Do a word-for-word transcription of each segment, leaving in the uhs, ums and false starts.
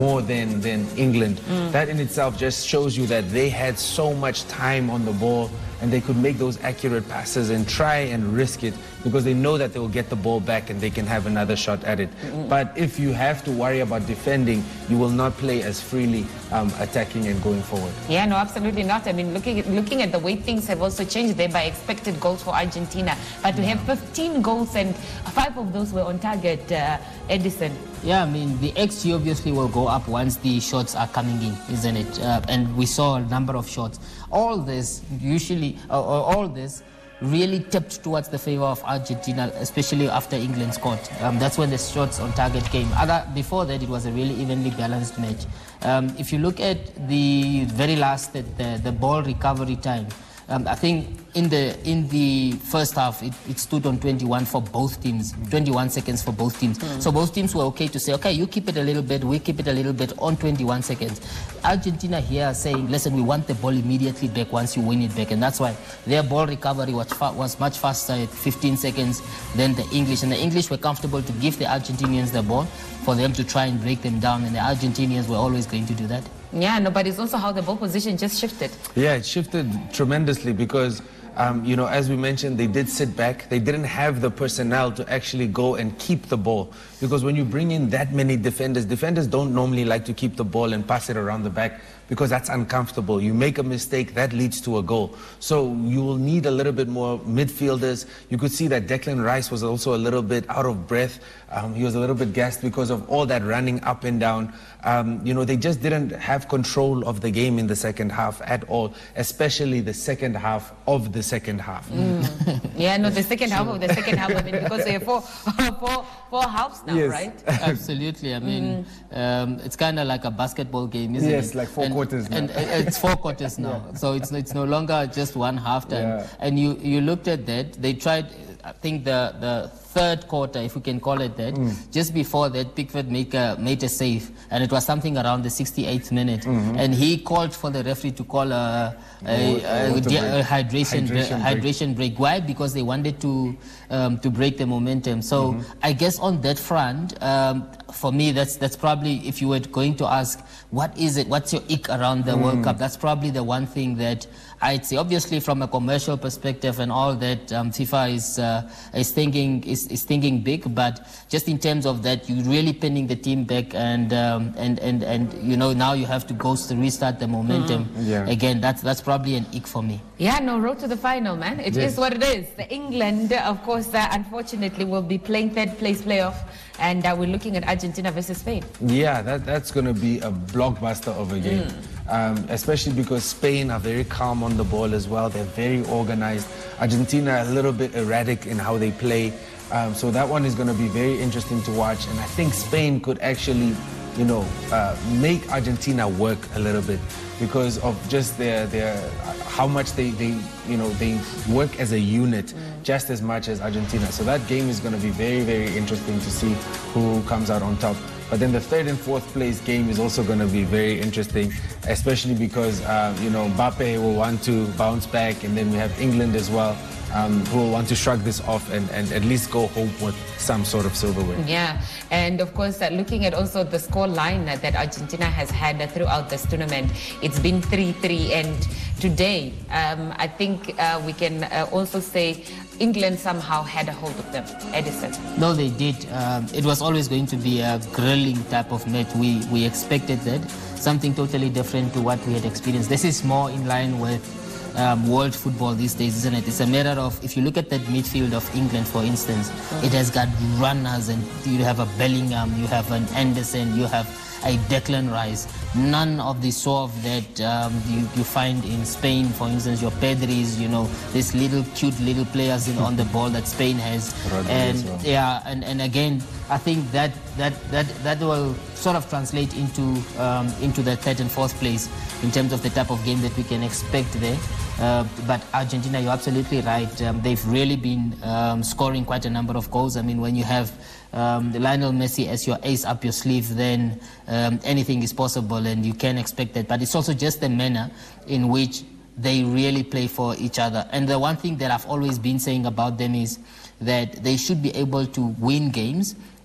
more than, than England. Mm. That in itself just shows you that they had so much time on the ball and they could make those accurate passes and try and risk it because they know that they will get the ball back and they can have another shot at it. Mm-hmm. But if you have to worry about defending, you will not play as freely um, attacking and going forward. Yeah, no, absolutely not. I mean, looking at, looking at the way things have also changed there by expected goals for Argentina. But we have fifteen goals and five of those were on target, uh, Edison. Yeah, I mean, the X G obviously will go up once the shots are coming in, isn't it? Uh, and we saw a number of shots. All this, usually, uh, all this really tipped towards the favor of Argentina, especially after England scored. Um, that's when the shots on target came. Other, before that, it was a really evenly balanced match. Um, if you look at the very last, the, the, the ball recovery time, Um, I think in the in the first half, it, it stood on twenty-one for both teams, twenty-one seconds for both teams. Mm. So both teams were okay to say, okay, you keep it a little bit, we keep it a little bit on twenty-one seconds. Argentina here are saying, listen, we want the ball immediately back once you win it back. And that's why their ball recovery was, fa was much faster at fifteen seconds than the English. And the English were comfortable to give the Argentinians the ball for them to try and break them down. And the Argentinians were always going to do that. Yeah, no, but it's also how the ball position just shifted. Yeah, it shifted tremendously because, um, you know, as we mentioned, they did sit back. They didn't have the personnel to actually go and keep the ball. Because when you bring in that many defenders, defenders don't normally like to keep the ball and pass it around the back because that's uncomfortable. You make a mistake, that leads to a goal. So you will need a little bit more midfielders. You could see that Declan Rice was also a little bit out of breath. Um, he was a little bit gassed because of all that running up and down. Um, you know, they just didn't have control of the game in the second half at all, especially the second half of the second half. Mm. Yeah, no, the second half of the second half, I mean, because we have four, four, four halves now, yes. right? Absolutely. I mean, mm. um, it's kind of like a basketball game, isn't yes, it? Yes, like four and, quarters now. And it's four quarters now. Yeah. So it's, it's no longer just one halftime. Yeah. And you, you looked at that, they tried, I think the, the third quarter, if we can call it that, mm. just before that, Pickford made a, made a save, and it was something around the sixty-eighth minute. Mm-hmm. And he called for the referee to call a, a, a, a, a hydration, hydration, break. hydration break. Why? Because they wanted to, um, to break the momentum. So mm-hmm. I guess on that front, um, for me, that's, that's probably, if you were going to ask, what is it, what's your ick around the mm. World Cup, that's probably the one thing that I'd say. Obviously, from a commercial perspective and all that, um, FIFA is, uh, is thinking is, is thinking big, but just in terms of that, you're really pinning the team back, and um, and and and you know, now you have to go to restart the momentum mm. yeah. again. That's that's probably an ick for me. Yeah, no, road to the final, man. It yes. is what it is. The England, of course, uh, unfortunately, will be playing third place playoff. And uh, we're looking at Argentina versus Spain. Yeah, that, that's going to be a blockbuster of a game. Mm. Um, especially because Spain are very calm on the ball as well. They're very organized. Argentina a little bit erratic in how they play. Um, so that one is going to be very interesting to watch. And I think Spain could actually, you know, uh, make Argentina work a little bit because of just their, their how much they, they, you know, they work as a unit mm. just as much as Argentina. So that game is going to be very, very interesting to see who comes out on top. But then the third and fourth place game is also going to be very interesting, especially because, uh, you know, Mbappe will want to bounce back, and then we have England as well, um, who will want to shrug this off and, and at least go home with some sort of silverware. Yeah, and of course, uh, looking at also the score line uh, that Argentina has had uh, throughout this tournament, it's been three three, and today, um, I think uh, we can uh, also say England somehow had a hold of them. Edison. No, they did. Um, it was always going to be a grilling type of match. We, we expected that. Something totally different to what we had experienced. This is more in line with um, world football these days, isn't it? It's a matter of, if you look at that midfield of England, for instance, mm-hmm. it has got runners, and you have a Bellingham, you have an Anderson, you have a Declan Rice. None of the sort of that um, you, you find in Spain, for instance, your Pedris, you know, these little cute little players in, on the ball that Spain has. And well. yeah, and, and again, I think that that that that will sort of translate into um, into the third and fourth place in terms of the type of game that we can expect there. Uh, but Argentina, you're absolutely right. Um, they've really been um, scoring quite a number of goals. I mean, when you have um, Lionel Messi as your ace up your sleeve, then um, anything is possible, and you can expect that. But it's also just the manner in which they really play for each other. And the one thing that I've always been saying about them is that they should be able to win games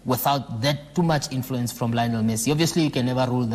without that too much influence from Lionel Messi. Obviously, you can never rule that.